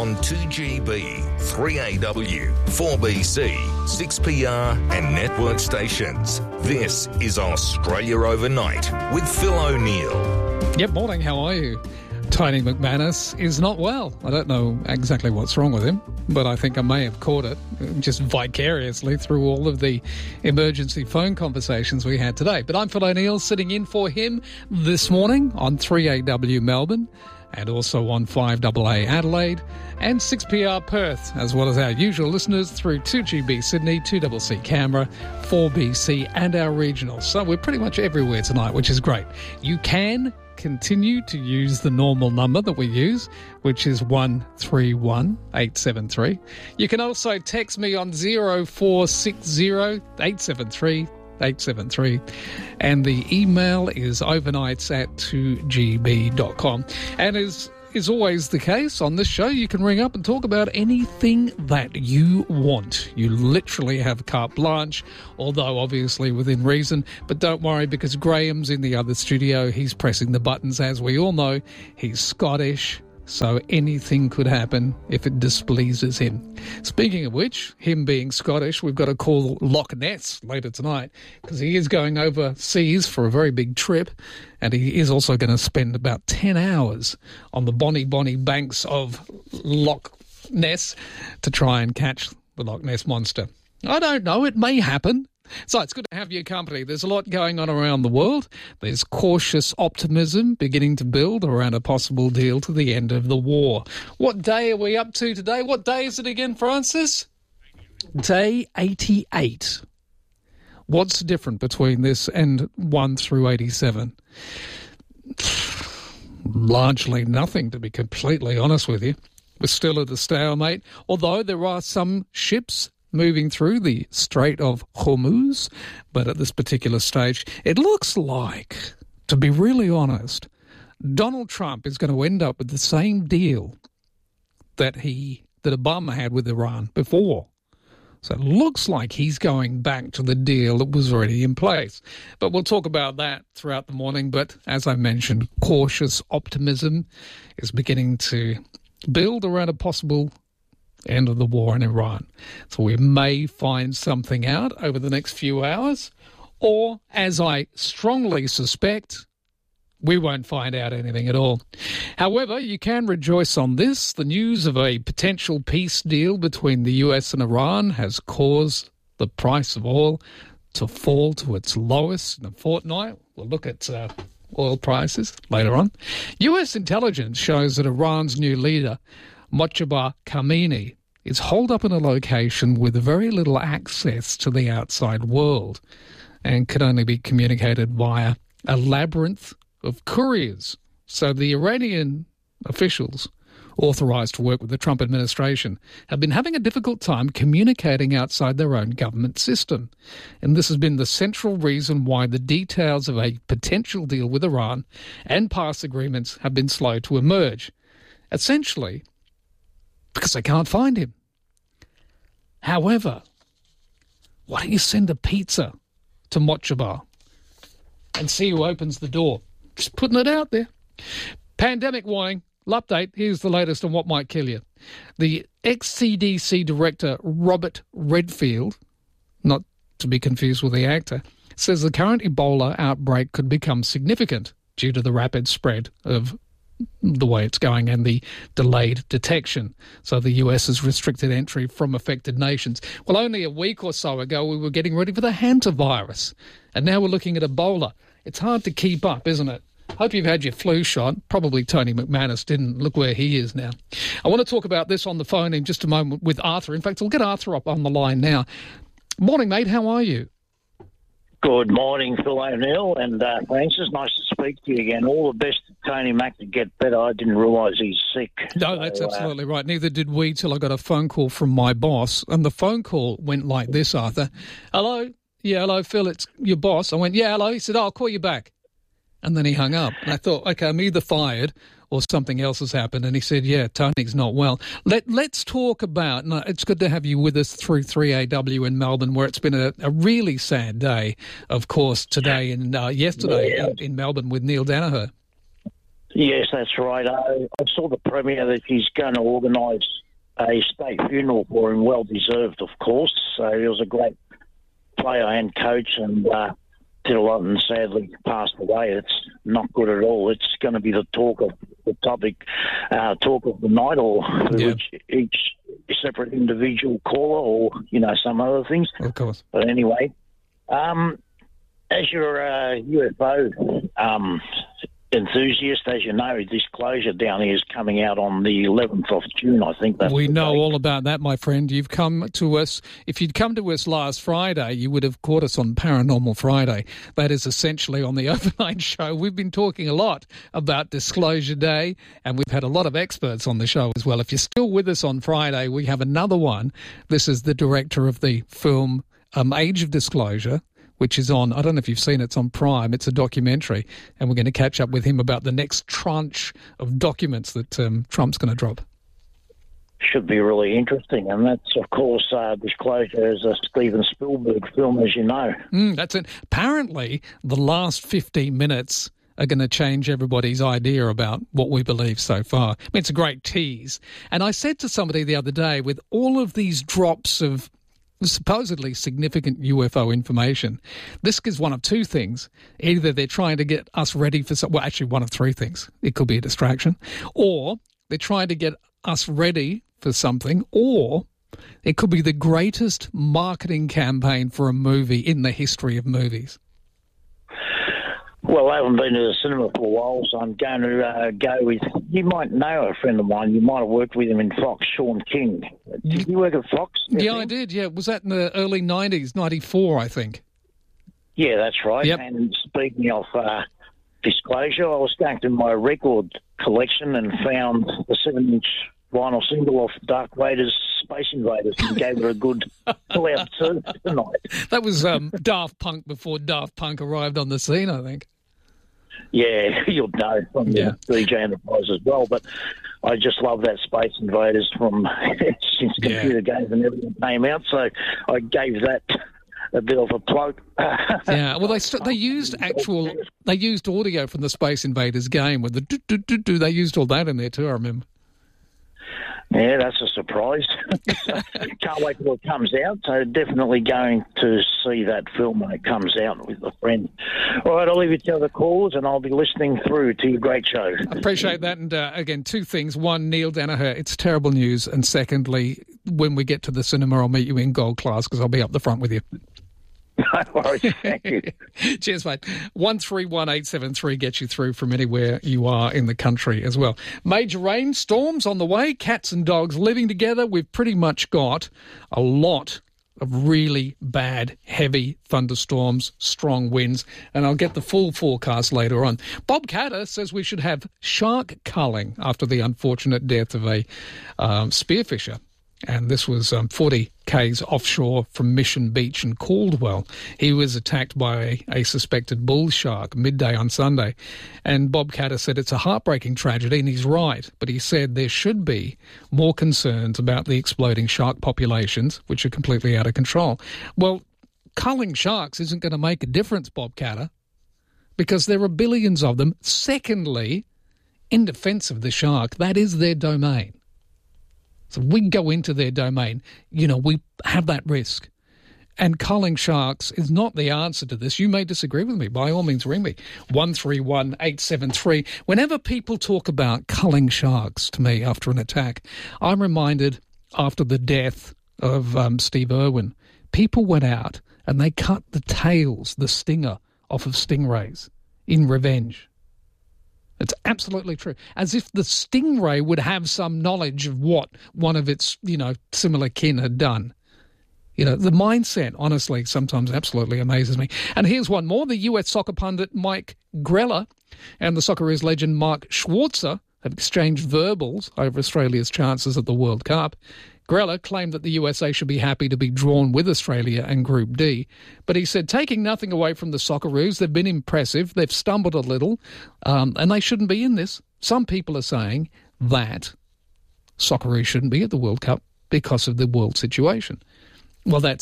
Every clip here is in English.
on 2GB, 3AW, 4BC, 6PR and network stations. This is Australia Overnight with Phil O'Neill. Yep, morning, how are you? Tony McManus is not well. I don't know exactly what's wrong with him, but I think I may have caught it just vicariously through all of the emergency phone conversations we had today. But I'm Phil O'Neill, sitting in for him this morning on 3AW Melbourne and also on 5AA Adelaide and 6PR Perth, as well as our usual listeners through 2GB Sydney, 2CC Canberra, 4BC and our regionals. So we're pretty much everywhere tonight, which is great. You can continue to use the normal number that we use, which is 131873. You can also text me on 0460 873 873, and the email is overnights@2gb.com. And as is always the case on this show, you can ring up and talk about anything that you want. You literally have carte blanche, although obviously within reason. But don't worry, because Graham's in the other studio. He's pressing the buttons, as we all know. He's Scottish, so anything could happen if it displeases him. Speaking of which, him being Scottish, we've got to call Loch Ness later tonight because he is going overseas for a very big trip, and he is also going to spend about 10 hours on the bonny banks of Loch Ness to try and catch the Loch Ness Monster. I don't know, it may happen. So it's good to have your company. There's a lot going on around the world. There's cautious optimism beginning to build around a possible deal to the end of the war. What day are we up to today? What day is it again, Francis? Day 88. What's different between this and 1 through 87? Largely nothing, to be completely honest with you. We're still at a stalemate, although there are some ships moving through the Strait of Hormuz, but at this particular stage, it looks like, to be really honest, Donald Trump is going to end up with the same deal that Obama had with Iran before. So it looks like he's going back to the deal that was already in place. But we'll talk about that throughout the morning. But as I mentioned, cautious optimism is beginning to build around a possible end of the war in Iran. So we may find something out over the next few hours, or, as I strongly suspect, we won't find out anything at all. However, you can rejoice on this. The news of a potential peace deal between the US and Iran has caused the price of oil to fall to its lowest in a fortnight. We'll look at oil prices later on. US intelligence shows that Iran's new leader, Mojtaba Khamenei, is holed up in a location with very little access to the outside world and can only be communicated via a labyrinth of couriers. So the Iranian officials authorised to work with the Trump administration have been having a difficult time communicating outside their own government system. And this has been the central reason why the details of a potential deal with Iran and past agreements have been slow to emerge. Essentially, because they can't find him. However, why don't you send a pizza to Mojtaba and see who opens the door? Just putting it out there. Pandemic warning, update, here's the latest on what might kill you. The ex-CDC director, Robert Redfield, not to be confused with the actor, says the current Ebola outbreak could become significant due to the rapid spread of the way it's going and the delayed detection. So the US has restricted entry from affected nations. Well, only a week or so ago we were getting ready for the hantavirus, and now we're looking at Ebola. It's hard to keep up, isn't it? Hope you've had your flu shot. Probably Tony McManus didn't. Look where he is now. I want to talk about this on the phone in just a moment with Arthur. In fact, we'll get Arthur up on the line now. Morning, mate. How are you? Good morning, Phil O'Neill, and Francis. Nice to speak to you again. All the best to Tony Mack to get better. I didn't realise he's sick. No, that's absolutely right. Neither did we till I got a phone call from my boss. And the phone call went like this, Arthur. Hello? Yeah, hello, Phil, it's your boss. I went, yeah, hello. He said, I'll call you back. And then he hung up. And I thought, okay, I'm either fired or something else has happened. And he said, yeah, Tony's not well. Let's talk about, and it's good to have you with us through 3AW in Melbourne, where it's been a really sad day, of course, today and yesterday in Melbourne with Neil Danaher. Yes, that's right. I saw the Premier that he's going to organise a state funeral for him, well deserved, of course. So he was a great player and coach, and did a lot, and sadly passed away. It's not good at all. It's going to be the talk of the night, or each separate individual caller, or some other things. Of course. But anyway, as you're a UFO enthusiast, as you know, Disclosure down here is coming out on the 11th of June, I think. We know all about that, my friend. You've come to us. If you'd come to us last Friday, you would have caught us on Paranormal Friday. That is essentially on the overnight show. We've been talking a lot about Disclosure Day, and we've had a lot of experts on the show as well. If you're still with us on Friday, we have another one. This is the director of the film Age of Disclosure, which is on, I don't know if you've seen it, it's on Prime. It's a documentary, and we're going to catch up with him about the next tranche of documents that Trump's going to drop. Should be really interesting, and that's, of course, Disclosure is a Steven Spielberg film, as you know. That's it. Apparently, the last 15 minutes are going to change everybody's idea about what we believe so far. I mean, it's a great tease. And I said to somebody the other day, with all of these drops of supposedly significant UFO information, this is one of two things. Either they're trying to get us ready for actually one of three things. It could be a distraction, or they're trying to get us ready for something, or it could be the greatest marketing campaign for a movie in the history of movies. Well, I haven't been to the cinema for a while, so I'm going to go with... You might know a friend of mine. You might have worked with him in Fox, Sean King. Did you work at Fox? Yeah, I did, yeah. Was that in the early 90s, 94, I think? Yeah, that's right. Yep. And speaking of Disclosure, I was going through my record collection and found the 7-inch vinyl single of Darth Vader's Space Invaders and gave it a good pull-out tonight. That was Daft Punk before Daft Punk arrived on the scene, I think. Yeah, you'll know from the DJ Enterprise as well. But I just love that Space Invaders from since computer games and everything came out. So I gave that a bit of a plug. Yeah, well, they used audio from the Space Invaders game with the do. They used all that in there too, I remember. Yeah, that's a surprise. Can't wait till it comes out. So definitely going to see that film when it comes out with a friend. All right, I'll leave you to the calls, and I'll be listening through to your great show. I appreciate that. And again, two things. One, Neil Danaher, it's terrible news. And secondly, when we get to the cinema, I'll meet you in gold class because I'll be up the front with you. No worries, thank you. Cheers, mate. 131873 gets you through from anywhere you are in the country as well. Major rainstorms on the way, cats and dogs living together. We've pretty much got a lot of really bad, heavy thunderstorms, strong winds, and I'll get the full forecast later on. Bob Catter says we should have shark culling after the unfortunate death of a spearfisher. And this was 40 k's offshore from Mission Beach in Caldwell. He was attacked by a suspected bull shark midday on Sunday. And Bob Catter said it's a heartbreaking tragedy, and he's right. But he said there should be more concerns about the exploding shark populations, which are completely out of control. Well, culling sharks isn't going to make a difference, Bob Catter, because there are billions of them. Secondly, in defence of the shark, that is their domain. So we go into their domain, we have that risk. And culling sharks is not the answer to this. You may disagree with me. By all means, ring me. 131873. Whenever people talk about culling sharks to me after an attack, I'm reminded after the death of Steve Irwin, people went out and they cut the tails, the stinger, off of stingrays in revenge. It's absolutely true. As if the stingray would have some knowledge of what one of its, similar kin had done. The mindset, honestly, sometimes absolutely amazes me. And here's one more. The US soccer pundit Mike Grella and the Socceroos legend Mark Schwarzer have exchanged verbals over Australia's chances at the World Cup. Grella claimed that the USA should be happy to be drawn with Australia and Group D, but he said, taking nothing away from the Socceroos, they've been impressive, they've stumbled a little, and they shouldn't be in this. Some people are saying that Socceroos shouldn't be at the World Cup because of the world situation. Well, that's it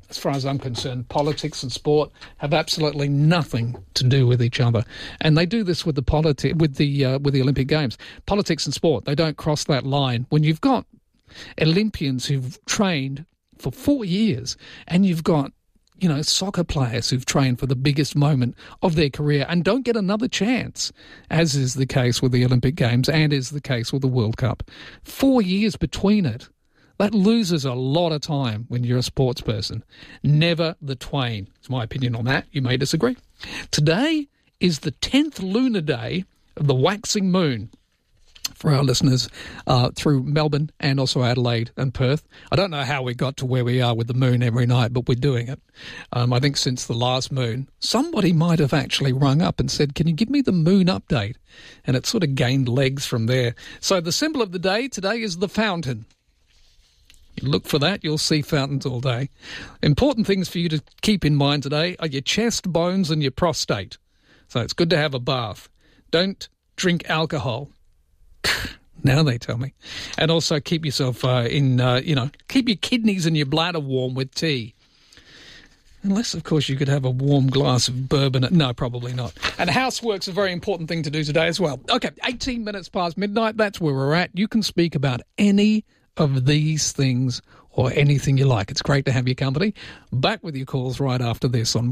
as far as I'm concerned, politics and sport have absolutely nothing to do with each other, and they do this with the Olympic Games. Politics and sport, they don't cross that line. When you've got Olympians who've trained for 4 years, and you've got soccer players who've trained for the biggest moment of their career and don't get another chance, as is the case with the Olympic Games and is the case with the World Cup. 4 years between it. That loses a lot of time when you're a sports person. Never the twain. It's my opinion on that. You may disagree. Today is the 10th lunar day of the waxing moon for our listeners through Melbourne and also Adelaide and Perth. I don't know how we got to where we are with the moon every night, but we're doing it. I think since the last moon, somebody might have actually rung up and said, can you give me the moon update? And it sort of gained legs from there. So the symbol of the day today is the fountain. You look for that, you'll see fountains all day. Important things for you to keep in mind today are your chest bones and your prostate. So it's good to have a bath. Don't drink alcohol. Now they tell me. And also keep yourself keep your kidneys and your bladder warm with tea. Unless, of course, you could have a warm glass of bourbon. No, probably not. And housework's a very important thing to do today as well. Okay, 18 minutes past midnight, that's where we're at. You can speak about any of these things or anything you like. It's great to have your company. Back with your calls right after this on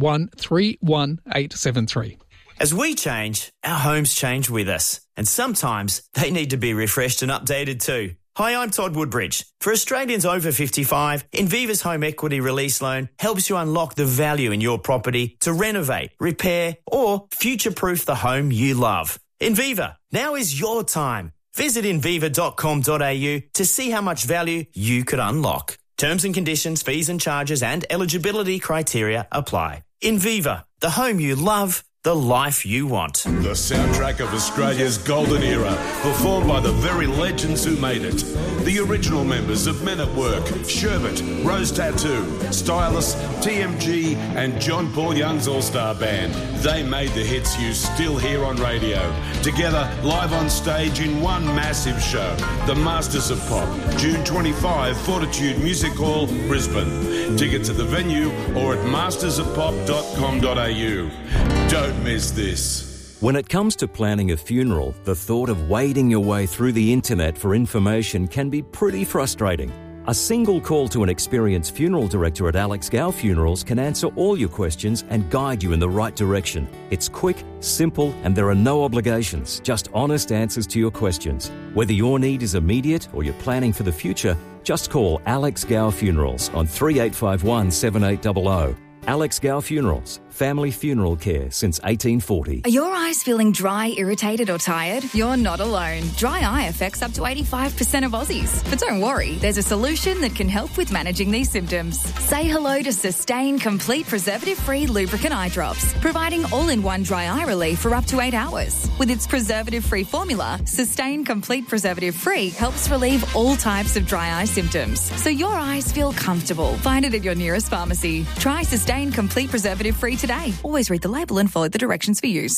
131873. As we change, our homes change with us. And sometimes they need to be refreshed and updated too. Hi, I'm Todd Woodbridge. For Australians over 55, Inviva's Home Equity Release Loan helps you unlock the value in your property to renovate, repair or future-proof the home you love. Inviva, now is your time. Visit inviva.com.au to see how much value you could unlock. Terms and conditions, fees and charges and eligibility criteria apply. Inviva, the home you love, the life you want. The soundtrack of Australia's golden era, performed by the very legends who made it. The original members of Men at Work, Sherbet, Rose Tattoo, Stylus, TMG and John Paul Young's All-Star Band. They made the hits you still hear on radio. Together, live on stage in one massive show. The Masters of Pop, June 25, Fortitude Music Hall, Brisbane. Tickets at the venue or at mastersofpop.com.au. Don't miss this. When it comes to planning a funeral, the thought of wading your way through the internet for information can be pretty frustrating. A single call to an experienced funeral director at Alex Gow Funerals can answer all your questions and guide you in the right direction. It's quick, simple, and there are no obligations, just honest answers to your questions. Whether your need is immediate or you're planning for the future, just call Alex Gow Funerals on 3851 7800. Alex Gow Funerals, family funeral care since 1840. Are your eyes feeling dry, irritated or tired? You're not alone. Dry eye affects up to 85% of Aussies. But don't worry, there's a solution that can help with managing these symptoms. Say hello to Sustain Complete Preservative-Free Lubricant Eye Drops, providing all-in-one dry eye relief for up to 8 hours. With its preservative-free formula, Sustain Complete Preservative-Free helps relieve all types of dry eye symptoms, so your eyes feel comfortable. Find it at your nearest pharmacy. Try Sustain Complete Preservative-Free today. Always read the label and follow the directions for use.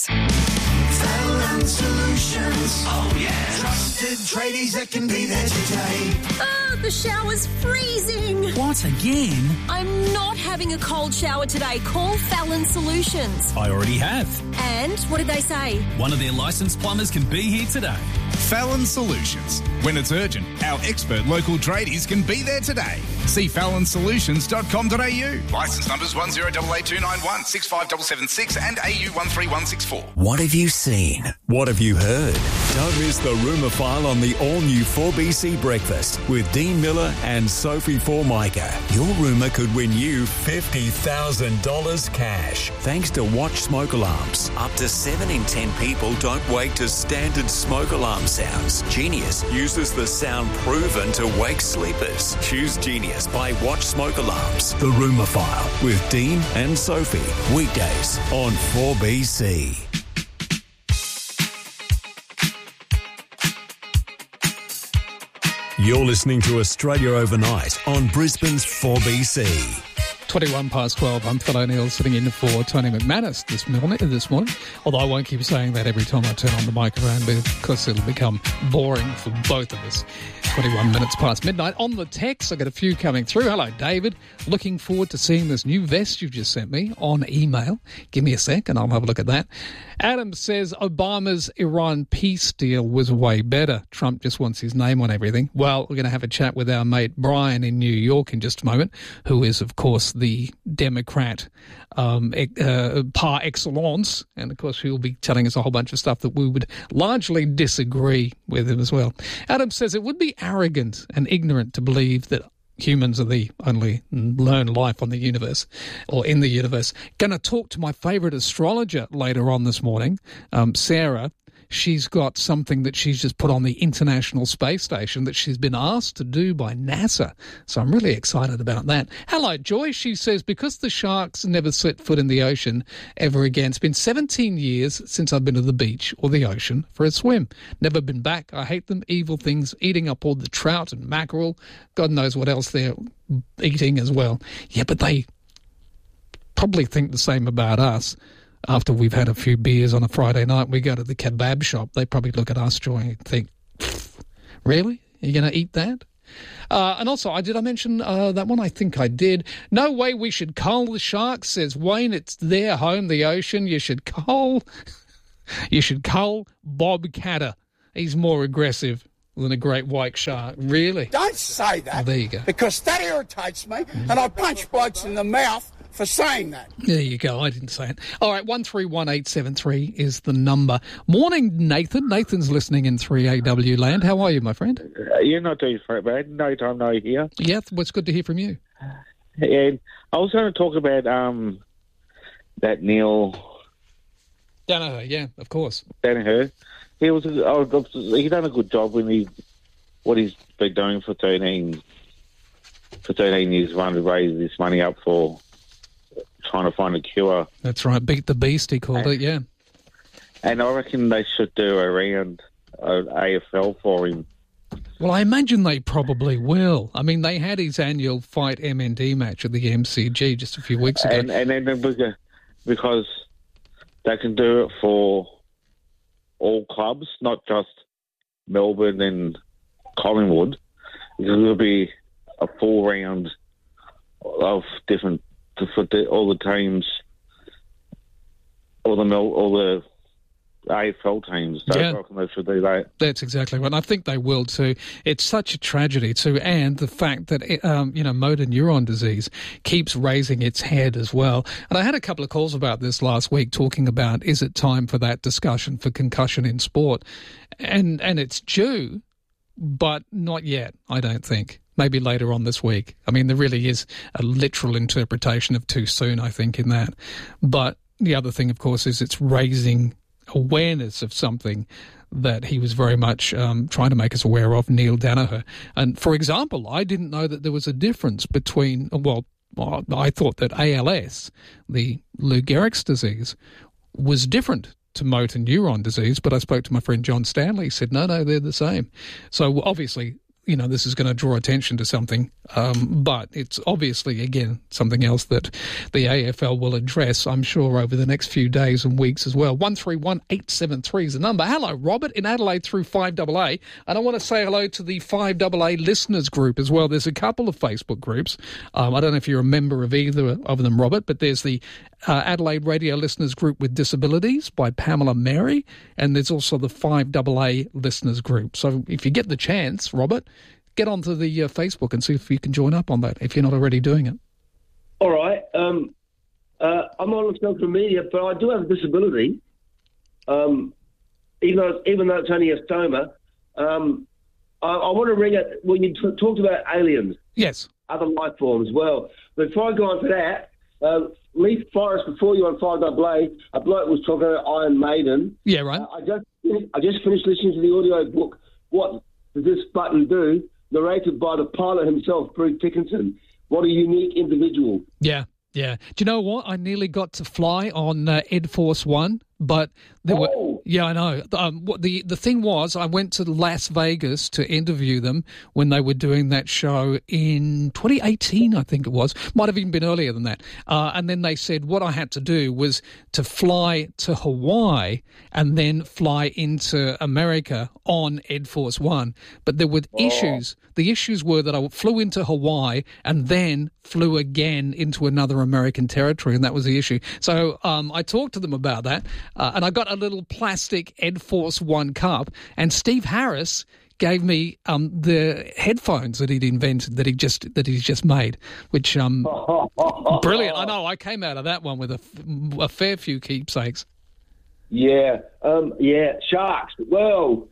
Fallon Solutions. Oh, yeah. Trusted tradies that can be there today. Oh, the shower's freezing. What, again? I'm not having a cold shower today. Call Fallon Solutions. I already have. And what did they say? One of their licensed plumbers can be here today. Fallon Solutions. When it's urgent, our expert local tradies can be there today. See fallonsolutions.com.au. Licence numbers 108829165776 657776 and AU 13164. What have you seen? What have you heard? Don't miss the Rumour File on the all-new 4BC Breakfast with Dean Miller and Sophie Formica. Your rumour could win you $50,000 cash. Thanks to Watch Smoke Alarms. Up to 7 in 10 people don't wake to standard smoke alarm sounds. Genius uses the sound proven to wake sleepers. Choose Genius by Watch Smoke Alarms. The Rumour File with Dean and Sophie. Weekdays on 4BC. You're listening to Australia Overnight on Brisbane's 4BC. 21 past 12. I'm Phil O'Neill sitting in for Tony McManus this morning. Although I won't keep saying that every time I turn on the microphone because it'll become boring for both of us. 21 minutes past midnight. On the text, I've got a few coming through. Hello, David. Looking forward to seeing this new vest you've just sent me on email. Give me a sec and I'll have a look at that. Adam says Obama's Iran peace deal was way better. Trump just wants his name on everything. Well, we're going to have a chat with our mate Brian in New York in just a moment, who is, of course, the Democrat par excellence. And, of course, he'll be telling us a whole bunch of stuff that we would largely disagree with him as well. Adam says it would be arrogant and ignorant to believe that humans are the only known life on the universe or in the universe. Going to talk to my favourite astrologer later on this morning, Sarah. She's got something that she's just put on the International Space Station that she's been asked to do by NASA. So I'm really excited about that. Hello, Joy. She says, because the sharks never set foot in the ocean ever again, it's been 17 years since I've been to the beach or the ocean for a swim. Never been back. I hate them. Evil things, eating up all the trout and mackerel. God knows what else they're eating as well. Yeah, but they probably think the same about us. After we've had a few beers on a Friday night, we go to the kebab shop. They probably look at us, Joy, and think, really? Are you going to eat that? And also, did I mention that one? I think I did. No way we should cull the sharks, says Wayne. It's their home, the ocean. You should cull Bob Catter. He's more aggressive than a great white shark. Really? Don't say that. Oh, there you go. Because that irritates me, and I punch blokes in the mouth for saying that. There you go. I didn't say it. All right, 131873 is the number. Morning, Nathan. Nathan's listening in 3AW land. How are you, my friend? You're not doing bad. No time, no here. Yeah, well, it's good to hear from you. And I was going to talk about that Neil Danaher. Yeah, of course. Danaher. He done a good job when what he's been doing for 13 years, trying to raise this money up for trying to find a cure. That's right. Beat the beast, he called it, yeah. And I reckon they should do a round AFL for him. Well, I imagine they probably will. I mean, they had his annual Fight MND match at the MCG just a few weeks ago. And then because they can do it for all clubs, not just Melbourne and Collingwood. There'll be a full round of different for all the teams, all the AFL teams. So I reckon they should do that. That's exactly right. I think they will too. It's such a tragedy too, and the fact that motor neuron disease keeps raising its head as well. And I had a couple of calls about this last week, talking about is it time for that discussion for concussion in sport, and it's due, but not yet. I don't think. Maybe later on this week. I mean, there really is a literal interpretation of too soon, I think, in that. But the other thing, of course, is it's raising awareness of something that he was very much trying to make us aware of, Neil Danaher. And, for example, I didn't know that there was a difference between, I thought that ALS, the Lou Gehrig's disease, was different to motor neuron disease, but I spoke to my friend John Stanley. He said, no, they're the same. So, obviously, this is going to draw attention to something, but it's obviously, again, something else that the AFL will address, I'm sure, over the next few days and weeks as well. 131873 is the number. Hello, Robert, in Adelaide through 5AA. And I want to say hello to the 5AA listeners group as well. There's a couple of Facebook groups. I don't know if you're a member of either of them, Robert, but there's the Adelaide Radio Listeners Group with Disabilities by Pamela Mary, and there's also the 5AA Listeners Group. So if you get the chance, Robert, get onto the Facebook and see if you can join up on that, if you're not already doing it. All right. I'm on social media, but I do have a disability, even though it's only a stoma. I want to ring it when you talked about aliens. Yes. Other life forms. Well, before I go on to that, Leaf Forest, before you on 5AA, a bloke was talking about Iron Maiden. Yeah, right. I just finished listening to the audio book, What Does This Button Do?, narrated by the pilot himself, Bruce Dickinson. What a unique individual. Yeah. Do you know what? I nearly got to fly on Ed Force One, but there were Yeah, I know. The thing was, I went to Las Vegas to interview them when they were doing that show in 2018, I think it was. Might have even been earlier than that. And then they said what I had to do was to fly to Hawaii and then fly into America on Ed Force One. But there were issues. The issues were that I flew into Hawaii and then flew again into another American territory, and that was the issue. So I talked to them about that, and I got a little plastic Ed Force One cup, and Steve Harris gave me the headphones that he'd invented, that he's just made, which brilliant. I know. I came out of that one with a fair few keepsakes. Yeah, sharks. Well,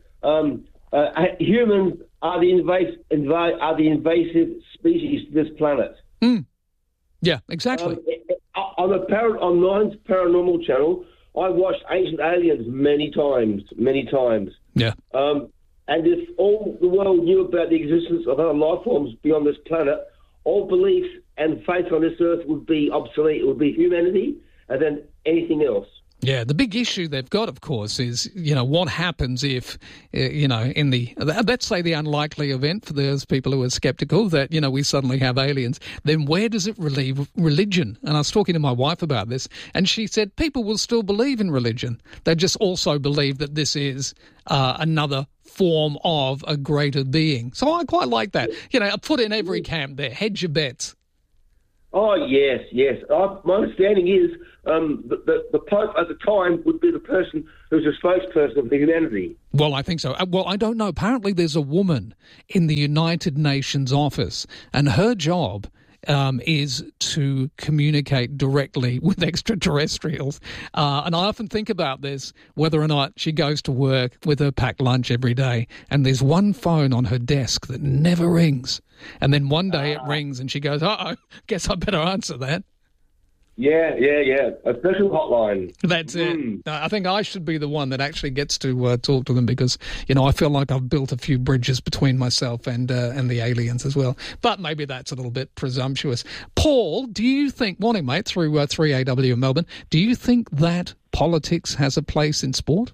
humans are the invasive species to this planet. Yeah, exactly. On Nine's Paranormal Channel, I watched Ancient Aliens many times. Yeah. And if all the world knew about the existence of other life forms beyond this planet, all beliefs and faith on this earth would be obsolete. It would be humanity and then anything else. Yeah, the big issue they've got, of course, is, what happens if, in the, let's say the unlikely event for those people who are sceptical that, we suddenly have aliens, then where does it relieve religion? And I was talking to my wife about this, and she said people will still believe in religion. They just also believe that this is another form of a greater being. So I quite like that. A foot in every camp there. Hedge your bets. Oh, yes. My understanding is the Pope at the time would be the person who's a spokesperson for humanity. Well, I think so. Well, I don't know. Apparently there's a woman in the United Nations office, and her job is to communicate directly with extraterrestrials. And I often think about this, whether or not she goes to work with her packed lunch every day, and there's one phone on her desk that never rings. And then one day it rings and she goes, uh-oh, guess I better answer that. Yeah. A special hotline. That's it. I think I should be the one that actually gets to talk to them because, I feel like I've built a few bridges between myself and the aliens as well. But maybe that's a little bit presumptuous. Paul, do you think, morning mate, through 3AW in Melbourne, do you think that politics has a place in sport?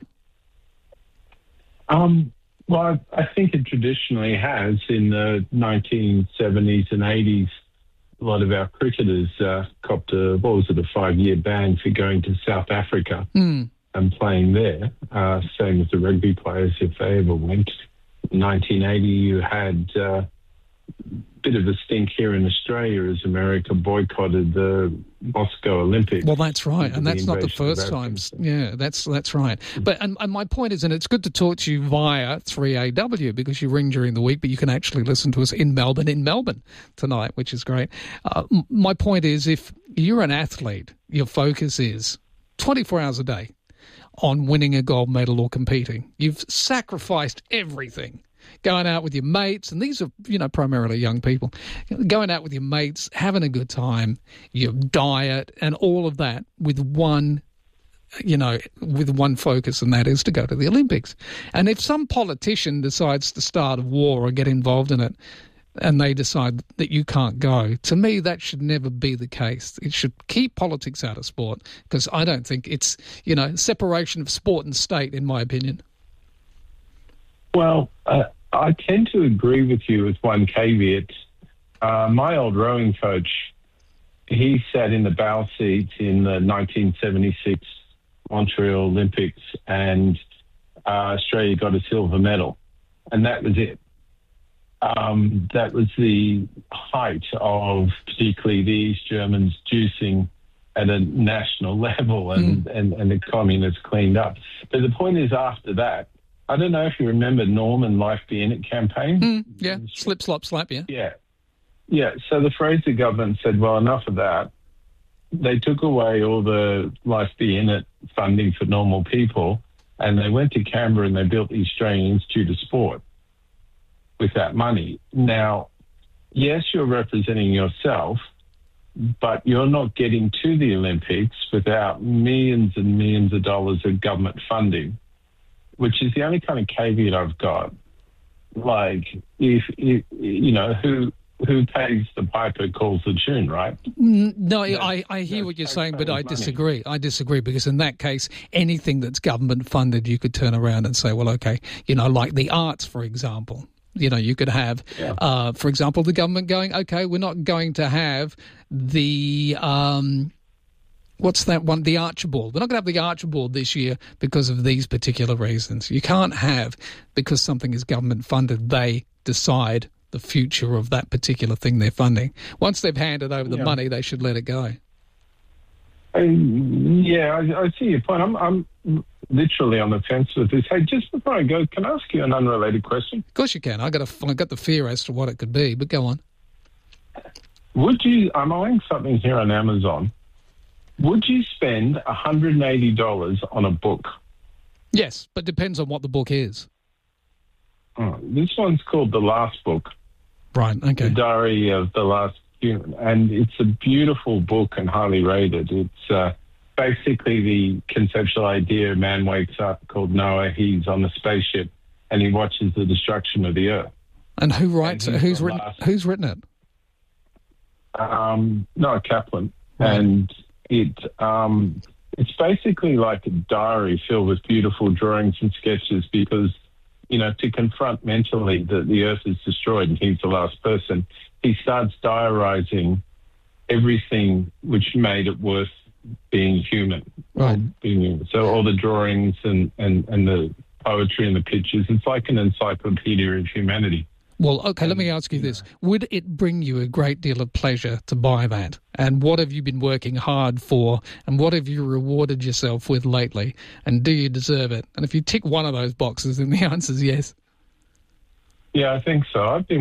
Well, I think it traditionally has. In the 1970s and 80s, a lot of our cricketers copped a 5-year ban for going to South Africa and playing there. Same with the rugby players if they ever went. In 1980, you had a bit of a stink here in Australia as America boycotted the Moscow Olympics. Well, that's right, and that's not the first time. Yeah, that's right. But and my point is, and it's good to talk to you via 3AW because you ring during the week, but you can actually listen to us in Melbourne tonight, which is great. My point is, if you're an athlete, your focus is 24 hours a day on winning a gold medal or competing. You've sacrificed everything. Going out with your mates, and these are, primarily young people, going out with your mates, having a good time, your diet and all of that with one focus, and that is to go to the Olympics. And if some politician decides to start a war or get involved in it, and they decide that you can't go, to me that should never be the case. It should keep politics out of sport because I don't think it's, separation of sport and state, in my opinion. Well, I tend to agree with you with one caveat. My old rowing coach, he sat in the bow seat in the 1976 Montreal Olympics, and Australia got a silver medal, and that was it. That was the height of particularly the East Germans juicing at a national level, and the communists cleaned up. But the point is, after that, I don't know if you remember Norman Life Be In It campaign. Yeah, slip, slop, slap, yeah. Yeah, so the Fraser government said, well, enough of that. They took away all the Life Be In It funding for normal people, and they went to Canberra and they built the Australian Institute of Sport with that money. Now, yes, you're representing yourself, but you're not getting to the Olympics without millions and millions of dollars of government funding, which is the only kind of caveat I've got. Like, if who who pays the piper calls the tune, right? No, I hear what you're saying, but I disagree. I disagree because in that case, anything that's government funded, you could turn around and say, well, okay, like the arts, for example. You could have, for example, the government going, okay, we're not going to have the, what's that one, the Archibald. We're not going to have the Archibald this year because of these particular reasons. You can't have, because something is government funded, they decide the future of that particular thing they're funding. Once they've handed over the money, they should let it go. I see your point. I'm literally on the fence with this. Hey, just before I go, can I ask you an unrelated question? Of course you can. I got the fear as to what it could be, but go on. I'm eyeing something here on Amazon. Would you spend $180 on a book? Yes, but depends on what the book is. Oh, this one's called The Last Book. Right, okay. The Diary of the Last Human. And it's a beautiful book and highly rated. It's basically the conceptual idea: a man wakes up called Noah, he's on a spaceship, and he watches the destruction of the Earth. And who writes it? Who's written it? Noah Kaplan. Right. And it's basically like a diary filled with beautiful drawings and sketches because, to confront mentally that the Earth is destroyed and he's the last person, he starts diarizing everything which made it worth being human. Right. So all the drawings and the poetry and the pictures, it's like an encyclopedia of humanity. Well, okay, let me ask you this. Would it bring you a great deal of pleasure to buy that? And what have you been working hard for? And what have you rewarded yourself with lately? And do you deserve it? And if you tick one of those boxes, then the answer is yes. Yeah, I think so. I've been